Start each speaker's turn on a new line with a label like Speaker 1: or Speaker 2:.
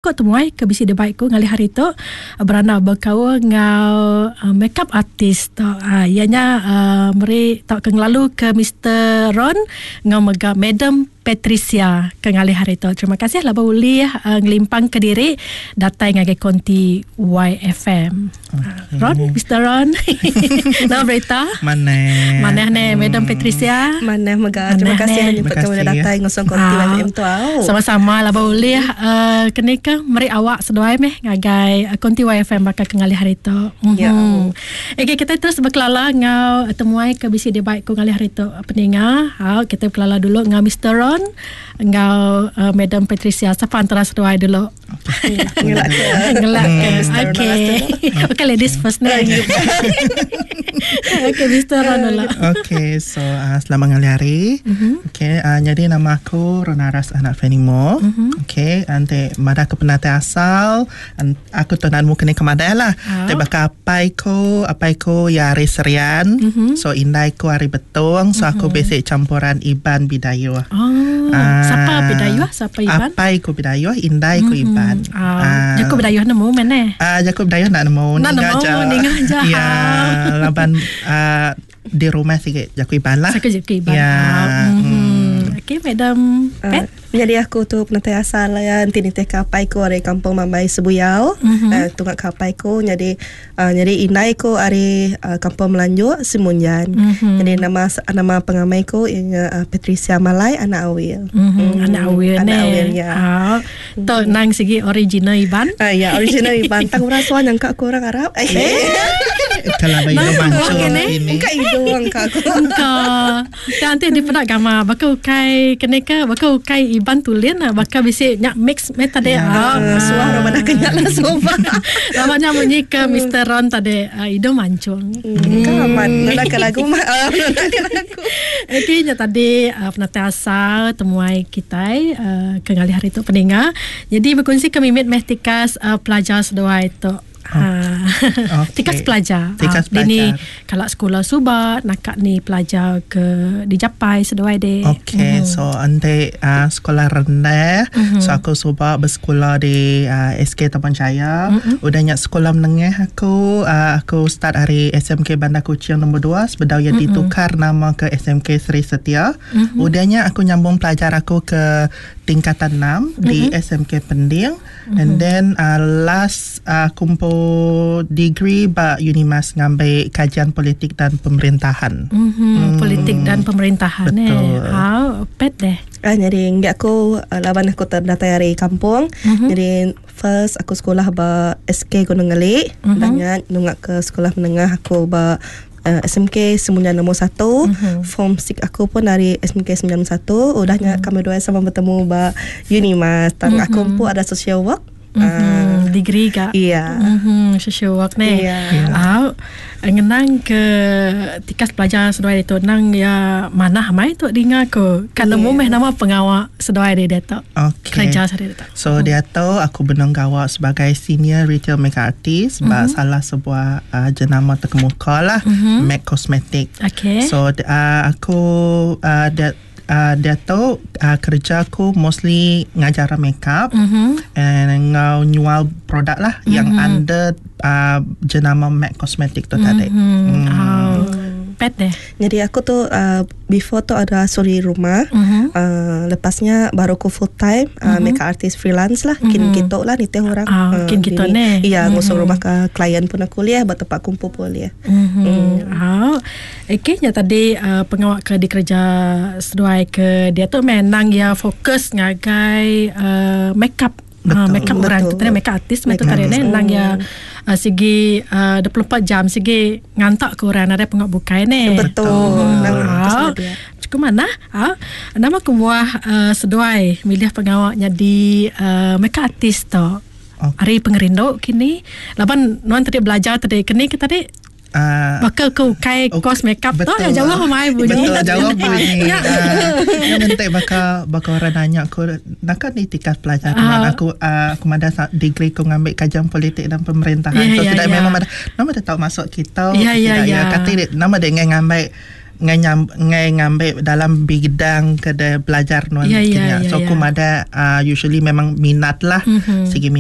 Speaker 1: ko temuai ke bisi debai ko ngali hari tu berana berkawa ngau makeup artist tu ianya meri tak kenglalu ke Mr. Ron ngau mega Madam Patricia ke ngali hari tu. Terima kasih lah bauli ngelimpang ke diri datai ngagai konti YFM. Ron, Mr. Ron. Nama berita? Mana ne Madam Patricia?
Speaker 2: Mana mega. Terima kasih nyebut kamu datai ngosong konti YFM tu.
Speaker 1: Sama-sama lah bauli kenika meri awak sedoai meh ngagai konti YFM bakal ke ngali hari tu. Okay, kita terus berkelala ngau temuai ke bisi dia baik ko ngali hari tu peninga. Kita berkelala dulu ngau Mr. Ron engkau Madam Patricia. Siapa antara sedoai dulu? Ngelak ke? Okay, ladies first ni. Okay, Mr. Ron dulu.
Speaker 3: Okay, so selamat hari. Okay, jadi nama aku Ronaras anak Fenimo. Okay, ante mada ke penata asal. Aku tonanmu kena kemadai lah. Tapi bakal apai ko ya hari serian. So indai ko hari betong. So aku basic campuran Iban Bidayuh.
Speaker 1: Siapa Bidayuh? Siapa Iban?
Speaker 3: Apai ko Bidayuh, indai ko Iban.
Speaker 1: Jaku Bidayuh nemu mana?
Speaker 3: Jaku Bidayuh nak nemu.
Speaker 1: Ninga aja.
Speaker 3: Ya, laban di rumah sikit Jaku Iban lah.
Speaker 1: Jaku Iban.
Speaker 3: Ya.
Speaker 1: Okay, Madam Pat.
Speaker 2: Jadi aku tu penatai asal ya tiniteh kapai ko dari kampung Mambai Sebuyau. Tungak kapai ko jadi indai ko dari kampung Melanjut Semunjan. Jadi nama pengamai ko Patricia Malai anak Awil.
Speaker 1: Anak Awil
Speaker 2: ya.
Speaker 1: Tu nang segi original Iban.
Speaker 2: Ya, original Iban. Tang rasuan yang kak kurang Arab.
Speaker 3: Kalau bayi mancung ini.
Speaker 2: Engkau hidung kak.
Speaker 1: Engkau. Nanti di pedak gambar. Bakal ukai keneka. Bakal ukai Iban tulen. Bakal bisa nyak mix meta deh.
Speaker 2: Suara mana kenyak lah soba.
Speaker 1: Namanya bunyi ke Mr. Ron tadi. Hidung mancung.
Speaker 2: Kaman. Nak lagu mah.
Speaker 1: Okay, tadi penatai asal temuai kita kengali hari itu peninga. Jadi berkongsi ke mimit mehtikas pelajar sedua itu. Tikas pelajar. Ini kalau sekolah Subat nakak ni pelajar ke dijapai sedoai deh.
Speaker 3: Okay, so ante sekolah rendah. So aku Subat bersekolah di SK Taman Jaya. Udahnya sekolah menengah aku start hari SMK Bandar Kuching nombor 2 sebedau yang ditukar nama ke SMK Seri Setia. Udahnya aku nyambung pelajar aku ke tingkatan 6 di SMK Pending. And then last kumpul degree ba Unimas ngambil kajian politik dan pemerintahan.
Speaker 1: Politik dan pemerintahan.
Speaker 3: Betul.
Speaker 1: Pet deh.
Speaker 2: Jadi aku laban aku terdatai dari kampung. Jadi first aku sekolah ba SK Gunung Ngelik. Dan nungak ke sekolah menengah aku ba SMK Semunjan nombor 1. Form 6 aku pun dari SMK 91. Udahnya kami dua sama bertemu ba Unimas. Aku pun ada social work.
Speaker 1: Degree kak.
Speaker 2: Iya.
Speaker 1: Social work ni. Ngenang ke tikas pelajar sedoai itu nang ya mana hamai tu dengar ko. Kan nemu meh nama pengawal sedoai dia tu. Kerja saya dia tu.
Speaker 3: So dia tu aku benang gawak sebagai senior retail makeup artist ba salah sebuah jenama terkemuka lah MAC Cosmetic.
Speaker 1: Okay.
Speaker 3: So aku dia tu kerja aku mostly ngajar makeup and ngau jual produk lah yang under jenama MAC Cosmetic tu tadi.
Speaker 1: Pet deh.
Speaker 2: Jadi aku tu before tu ada suri rumah. Lepasnya baru aku full time makeup artist freelance lah. Kin gitu lah ni teh orang.
Speaker 1: Kin gitu ne.
Speaker 2: Iya, ngusung rumah ke klien pun aku lihat buat tempat kumpul pun lihat.
Speaker 1: Okay, nya tadi pengawak ke dikerja seduai ke dia tu menang ya fokus ngagai makeup. Makeup orang tu tadi makeup artist macam tadi ni nang ya segi 24 jam segi ngantak ke orang ada pengawak bukai ni.
Speaker 2: Betul.
Speaker 1: Cukup mana? Nama kebuah seduai milih pengawaknya di makeup artist tu. Hari pengerindo kini. Laban nuan tadi belajar tadi kini kita tadi bakal ke ukai kos makeup tu ya jawab mai bunyi.
Speaker 3: Betul jawab bunyi. Yang nanti bakal orang nanya aku nak ni tikas pelajaran aku ada degree aku ngambil kajian politik dan pemerintahan. So tidak memang nama dia tahu masuk kita. Kata nama dia ngambil dalam bidang kada belajar nuan kenya. So aku ada usually memang minat lah segi